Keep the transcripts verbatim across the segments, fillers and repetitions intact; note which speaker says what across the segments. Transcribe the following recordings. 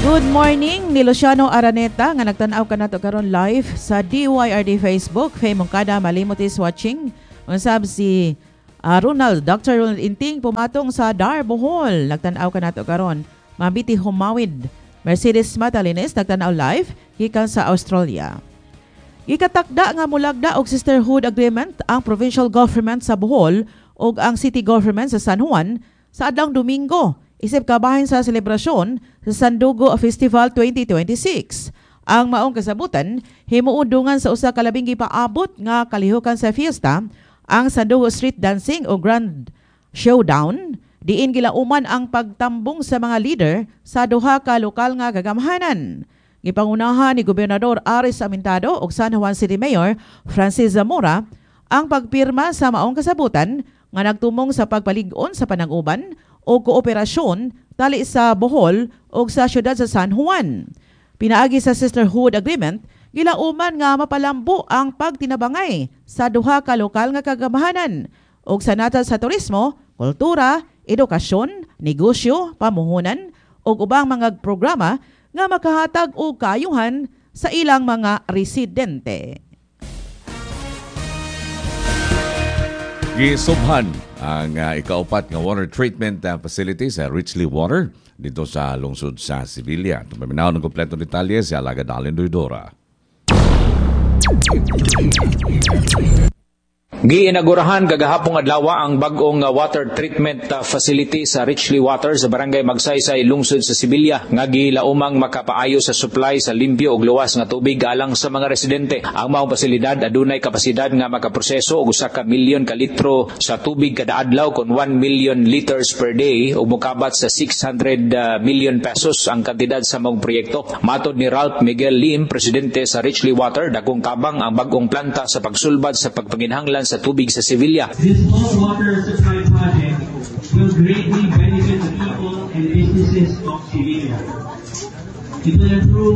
Speaker 1: Good morning ni Luciano Araneta nga nagtanaw ka nato karon live sa D Y R D Facebook. Fay mong kada malimot is watching. Unsab si uh, Ronald, Doctor Ronald Inting pumatong sa Dar Bohol. Nagtanaw ka nato karon. Mabiti Humawid. Mercedes Matalines nagtanaw live gikan sa Australia. Gikatakda nga mulagda og sisterhood agreement ang provincial government sa Bohol ug ang city government sa San Juan sa adlong Domingo. Isip kabahin sa selebrasyon sa Sandugo Festival twenty twenty-six. Ang maong kasabutan, himuundungan sa usa ka labing gipaabot nga kalihukan sa fiesta, ang Sandugo Street Dancing o Grand Showdown, diin gilauman ang pagtambong sa mga leader sa duha ka lokal nga gagamhanan. Gipangunahan ni Gobernador Aris Amintado o San Juan City Mayor Francis Zamora ang pagpirma sa maong kasabutan nga nagtumong sa pagpalig-on sa panag-uban o kooperasyon tali sa Bohol o sa siyudad sa San Juan. Pinaagi sa Sisterhood Agreement, gilauman nga mapalambo ang pagtinabangay sa duha ka lokal nga kagamahanan o sa natal sa turismo, kultura, edukasyon, negosyo, pamuhunan o ubang mga programa nga makahatag og kaayuhan sa ilang mga residente.
Speaker 2: Gisubhan ang uh, ikaupat nga water treatment uh, facility sa Richley Water dito sa lungsod sa Sevilla. Tumaminaw ng kompleto detalye si Alaga Dalin Doidora.
Speaker 3: Giinagurahan kagahapong adlaw ang bag-ong water treatment facility sa Richley Water sa barangay Magsaysay, lungsod sa Sevilla nga gilaumang makapaayo sa supply sa limpyo ug luwas nga tubig alang sa mga residente. Ang maong pasilidad adunay kapasidad nga makaproseso og usa ka milyon ka litro sa tubig kada adlaw kon one million liters per day ug mokabat sa six hundred million pesos ang kantidad sa maong proyekto. Matod ni Ralph Miguel Lim, presidente sa Richley Water, dakong tabang ang bag-ong planta sa pagsulbad sa pagpanginhanglan sa tubig sa Sevilla.
Speaker 4: This small water supply project will greatly benefit the people and businesses of Sevilla. It will improve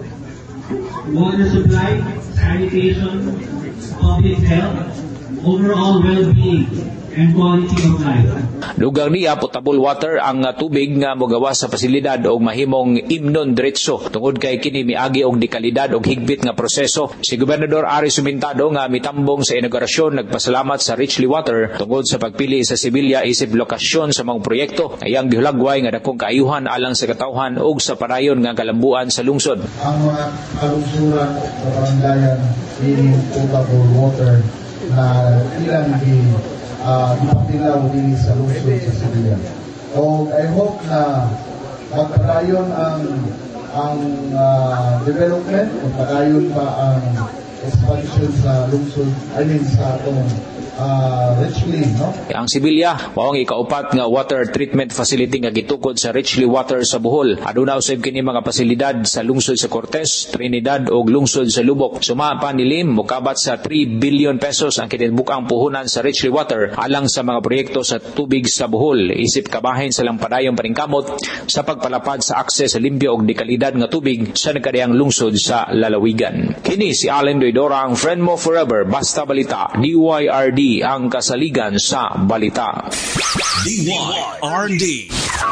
Speaker 4: water supply, sanitation, public health, overall well-being, and quality of life.
Speaker 3: Lugar niya potable water ang tubig nga mogawas sa pasilidad og mahimong imnon diretso tungod kay kini miagi og dekalidad og higpit nga proseso. Si Gobernador Aris Sumintado nga mitambong sa inaugurasyon nagpasalamat sa Richley Water tungod sa pagpili sa Sevilla isip lokasyon sa mga proyekto ayang gihulagway nga dakong kaayuhan alang sa katawhan ug sa padayon nga kalambuan sa lungsod.
Speaker 5: Ang mga kalungsuran sa barangayan ini potable water na ilang di Uh, ipagdilaw din sa lungsod sa Sevilla. So I hope na magpadayon ang ang uh, development, magpadayon pa ang expansion sa lungsod, I mean sa atong uh, Richley, no?
Speaker 3: Ang Sevilla, mao ang ikaupat nga water treatment facility nga gitukod sa Richley Water sa Bohol. Aduna usab kini mga pasilidad sa lungsod sa Cortes, Trinidad ug lungsod sa Lubok. Suma pa ni Lim, mokabat sa three billion pesos ang kinatibuk-ang puhunan sa Richley Water alang sa mga proyekto sa tubig sa Bohol. Isip kabahin sa lampadayong paningkamot sa pagpalapad sa akses sa limpyo ug dekalidad nga tubig sa nagkadayang lungsod sa lalawigan. Kini si Allen Doidora, ang friend mo forever, basta balita, D Y R D ang kasaligan sa balita.
Speaker 6: D Y R D.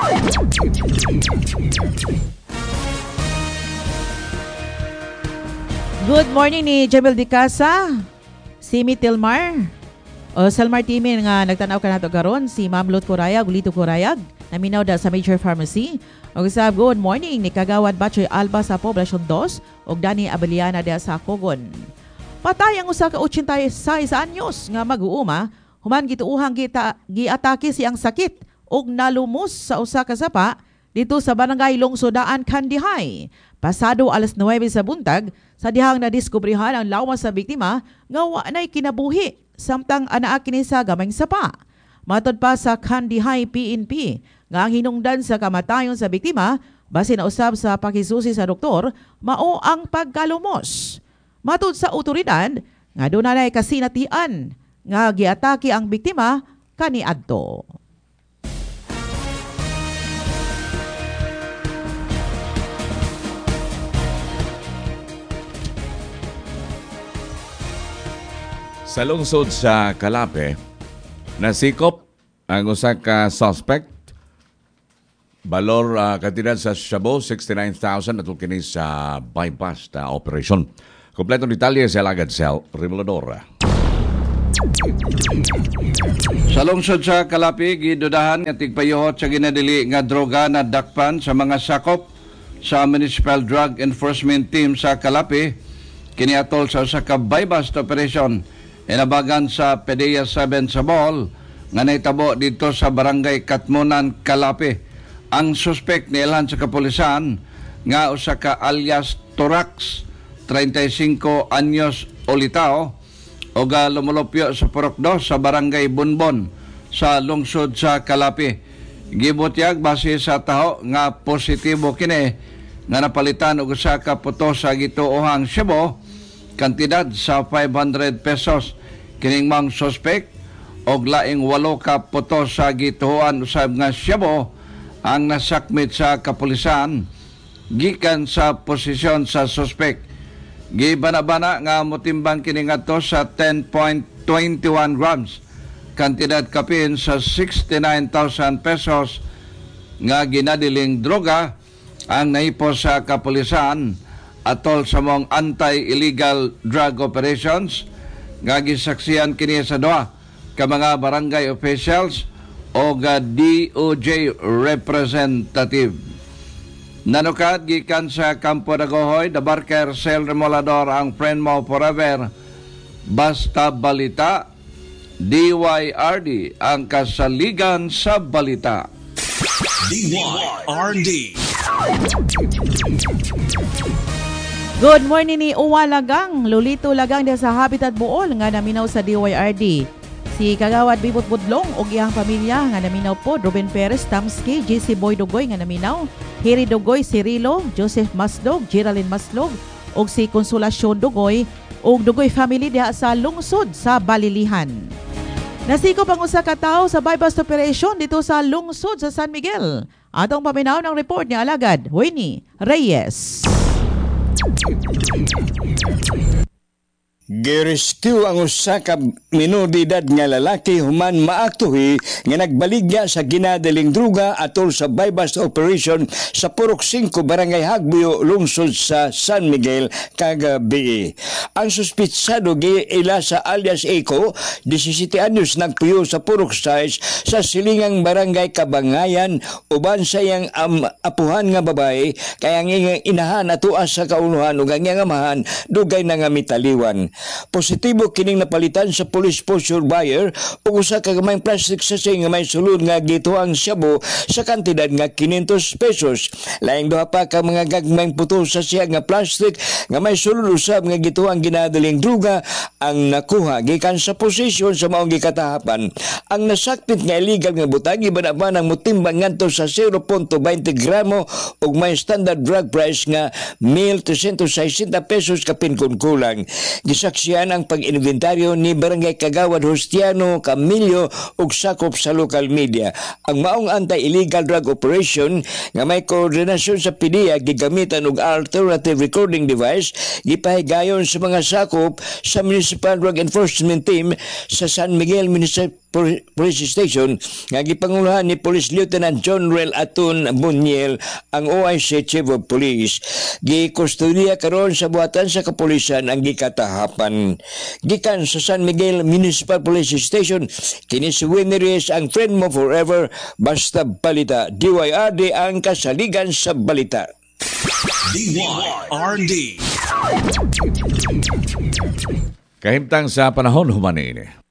Speaker 1: Good morning ni Jamil Dicasa, Simi Tilmar, o Salmar Timin nga nagtanaw ka nato karon, si Ma'am Lot Corayag, Lito Corayag, naminaw da sa Major Pharmacy. O sa good morning ni Kagawad Batchoy Alba sa Poblacion two o Dani Abeliana da sa Cogon. Patay ang usa ka eighty-six anyos nga mag-uuma, human gituuhang kita giatake siyang sakit ug nalumos sa usa ka sapa dito sa barangay Lungsodaan, Kandihay. Pasado alas nuwebe sa buntag, sa dihang nadiskubrihan ang lawas sa biktima nga wa nay kinabuhi samtang anaa kini sa gamayng sapa. Matod pa sa Kandihay P N P nga ang hinungdan sa kamatayon sa biktima base na usab sa pakisusi sa doktor mao ang pagkalumos. Matod sa otoridad nga dunay kasinatian nga giatake ang biktima kaniadto.
Speaker 2: Sa lungsod sa Calape, nasikop ang usa ka suspect Balor uh, kantidad sa Shabu, sixty-nine thousand at kini sa bypass na operation. Kompleto detalye sa Alagad Cell, Revelador.
Speaker 7: Sa lungsod sa Kalapi, gidudahan nga tigpayuhot sa ginadili nga droga na dakpan sa mga sakop sa Municipal Drug Enforcement Team sa Kalapi. Kiniatol sa usa ka bypass operation inabagan sa Pedea seven sa Bohol nga naitabo dito sa Barangay Katmunan, Kalapi. Ang suspect niilhan sa kapulisan nga usa ka alias Torax, thirty-five anyos olitao, o ga lumulupyo sa Purokdo sa Barangay Bunbon sa lungsod sa Kalapi. Gibutyag base sa taho nga positibo kini nga napalitan og usa ka puto sa gituohang Cebu, kantidad sa five hundred pesos. Kining mang suspect og laing walo ka puto sa gituohan usab nga Cebu ang nasakmit sa kapulisan gikan sa posisyon sa suspect. Gibanabana nga motimbang kini ngadto sa ten point two one grams, kantidad kapin sa sixty-nine thousand pesos nga ginadiling droga ang naipo sa kapulisan atol sa mong anti-illegal drug operations nga gisaksihan kini sa duha ka mga barangay officials o ga D O J representative. Nanukad gikan sa Campo Dagohoy, the Barker Cell Remolador ang friend mo forever. Basta balita, D Y R D ang kasaligan sa balita.
Speaker 6: D Y R D.
Speaker 1: Good morning ni Uwa Lagang, Lolito Lagang de sa Habitat Bool nga naminaw sa D Y R D. Si Kagawad Bibot Budlong o iyang pamilya nga naminaw po, Ruben Perez Tamski, J C Boy Dugoy nga naminaw, Hiri Dugoy, Cirilo, Joseph Maslog, Geraldine Maslog, o si Consolacion Dugoy, o Dugoy family diha sa lungsod sa Balilihan. Nasikop ang usa ka tawo sa bypass operation dito sa lungsod sa San Miguel. Atong paminaw ng report ni Alagad Winnie Reyes.
Speaker 8: Girescue ang usa ka minoridad nga lalaki human maaktuhi nga nagbaligya sa ginadaling druga atol sa bypass operation sa Purok five Barangay Hagbio, lungsod sa San Miguel kagabi. Ang suspitsado giila sa alias Eco, seventeen anyos, nagpuyo sa Purok size sa silingang Barangay Kabangayan uban sa iyang um, apuhan nga babae kaya nga inahan atuas sa kaunuhan ug ang iyang amahan dugay na nga mitaliwan. Positibo kining napalitan sa police post buyer ug usa ka gamayng plastic sachet nga may sulod nga gituang shabu sa kantidad nga quinientos pesos. Laing duha pa ka mga gagmayng putol sa siya nga plastic nga may sulod usab nga gituang ginadaling druga ang nakuha gikan sa posisyon sa maong gikatahapan. Ang nasakpit nga illegal nga butang iban-aban ang motimbang ngadto sa zero point two zero gramo ug may standard drug price nga one thousand three hundred sixty pesos kapin kun kulang. Gisaksihan ang pag-inventaryo ni Barangay Kagawad Hostiano Camillo ug sakop sa local media. Ang maong anti-illegal drug operation nga may koordinasyon sa P D E A gigamitan og alternative recording device gipahigayon sa mga sakop sa Municipal Drug Enforcement Team sa San Miguel Municipal Police Station nga gipanguluhan ni Police Lieutenant John Rel Atun Buniel ang O I C Chief of Police. Gikustodiya karon sa buhatan sa kapulisan ang gikatahapan. Gikan sa San Miguel Municipal Police Station, kini si Winnie Reyes ang friend mo forever. Basta balita, D Y R D ang kasaligan sa balita.
Speaker 6: D Y R D.
Speaker 2: Kahimtang sa panahon humani ini.